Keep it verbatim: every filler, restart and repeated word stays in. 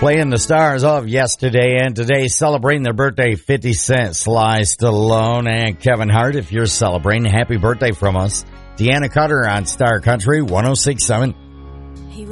playing the stars of yesterday and today, celebrating their birthday, fifty Cent, Sly Stallone, and Kevin Hart. If you're celebrating, happy birthday from us. Deanna Cutter on Star Country one oh six point seven